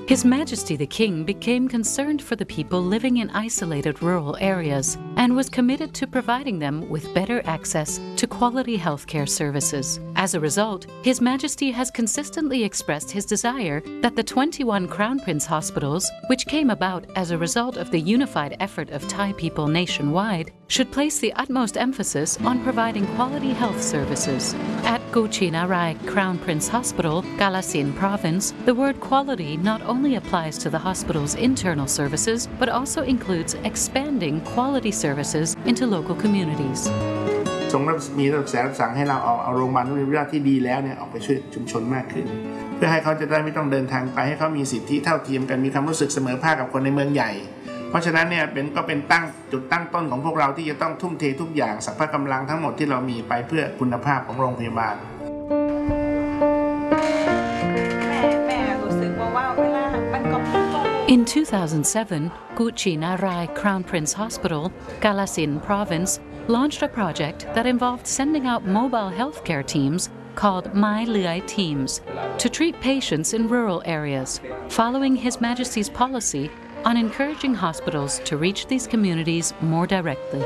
His Majesty the King became concerned for the people living in isolated rural areas and was committed to providing them with better access to quality healthcare services. As a result, His Majesty has consistently expressed his desire that the 21 Crown Prince hospitals, which came about as a result of the unified effort of Thai people nationwide, should place the utmost emphasis on providing quality health services. At Kuchinarai Crown Prince Hospital, Kalasin Province, the word quality not only applies to the hospital's internal services, but also includes expanding quality services into local communities. ทรงมีรับสั่งให้เราเอาโรงพยาบาลวิทยาที่ดีแล้วเนี่ยออกไปช่วยชุมชนมากขึ้นเพื่อให้เขาจะได้ไม่ต้องเดินทางไปให้เขามีสิทธิเท่าเทียมกันมีความรู้สึกเสมอภาคกับคนในเมืองใหญ่เพราะฉะนั้นเนี่ยก็เป็นจุดตั้งต้นของพวกเราที่จะต้องทุ่มเททุกอย่างสรรพกำลังทั้งหมดที่เรามีไปเพื่อคุณภาพของโรงพยาบาล In 2007, Kuchinarai Crown Prince Hospital, Kalasin Province, launched a project that involved sending out mobile healthcare teams called My Luai Teams to treat patients in rural areas, following His Majesty's policy on encouraging hospitals to reach these communities more directly.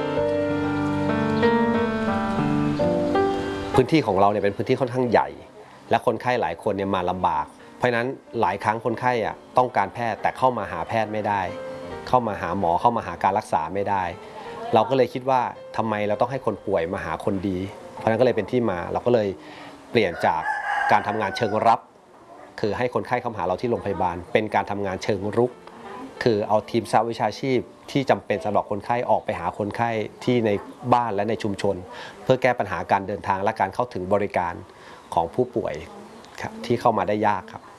พื้นที่ของเราเนี่ยเป็นพื้นที่ค่อนข้างใหญ่และคนไข้หลายคนเนี่ยมาลำบากเพราะฉะนั้นหลายครั้งคนไข้ต้องการแพทย์แต่เข้ามาหาแพทย์ไม่ได้เข้ามาหาหมอเข้ามาหาการรักษาไม่ได้เราก็เลยคิดว่าทำไมเราต้องให้คนป่วยมาหาคนดีเพราะฉะนั้นก็เลยเป็นที่มาเราก็เลยเปลี่ยนจากการทำงานเชิงรับคือให้คนไข้เข้ามาหาเราที่โรงพยาบาลเป็นการทำงานเชิงรุกคือเอาทีมสหวิชาชีพที่จำเป็นสำหรับคนไข้ออกไปหาคนไข้ที่ในบ้านและในชุมชนเพื่อแก้ปัญหาการเดินทางและการเข้าถึงบริการของผู้ป่วยที่เข้ามาได้ยากครับ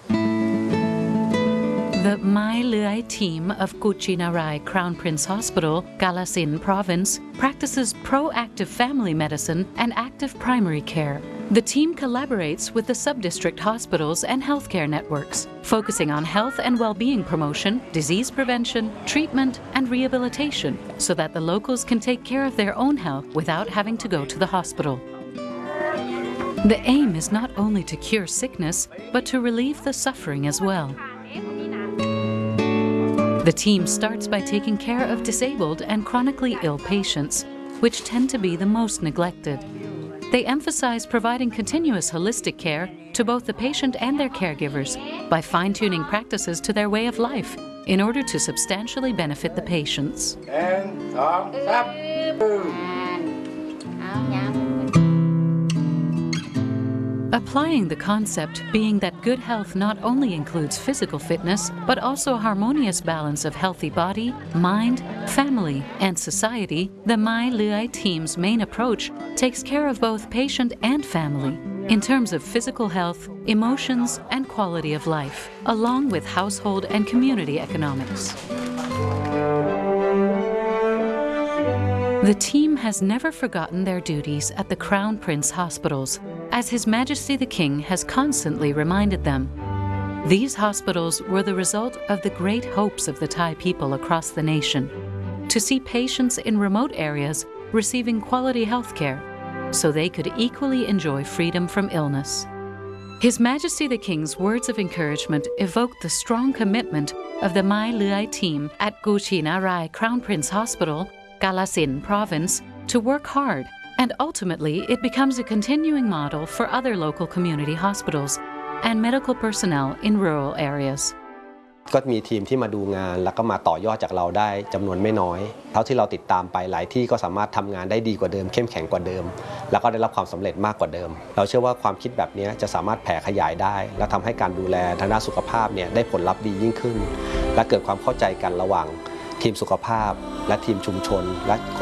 The My Luai team of Kuchinarai Crown Prince Hospital, Kalasin Province, practices proactive family medicine and active primary care. The team collaborates with the sub-district hospitals and healthcare networks, focusing on health and well-being promotion, disease prevention, treatment, and rehabilitation, so that the locals can take care of their own health without having to go to the hospital. The aim is not only to cure sickness, but to relieve the suffering as well. The team starts by taking care of disabled and chronically ill patients, which tend to be the most neglected. They emphasize providing continuous holistic care to both the patient and their caregivers by fine-tuning practices to their way of life in order to substantially benefit the patients. Applying the concept being that good health not only includes physical fitness, but also a harmonious balance of healthy body, mind, family, and society, the My Luai team's main approach takes care of both patient and family in terms of physical health, emotions, and quality of life, along with household and community economics. The team has never forgotten their duties at the Crown Prince hospitals, as His Majesty the King has constantly reminded them. These hospitals were the result of the great hopes of the Thai people across the nation, to see patients in remote areas receiving quality health care, so they could equally enjoy freedom from illness. His Majesty the King's words of encouragement evoked the strong commitment of the My Luai team at Kuchinarai Crown Prince Hospital, Kalasin Province, to work hard, and ultimately it becomes a continuing model for other local community hospitals and medical personnel in rural areas. ก็มีทีมที่มาดูงานแล้วก็มาต่อยอดจากเราได้จำนวนไม่น้อยเท่าที่เราติดตามไปหลายที่ก็สามารถทำงานได้ดีกว่าเดิมเข้มแข็งกว่าเดิมแล้วก็ได้รับความสำเร็จมากกว่าเดิมเราเชื่อว่าความคิดแบบนี้จะสามารถแผ่ขยายได้และทำให้การดูแลทางด้านสุขภาพเนี่ยได้ผลลัพธ์ดียิ่งขึ้นและเกิดความเข้าใจกันระหว่างทีมสุขภาพและทีมชุมชนและ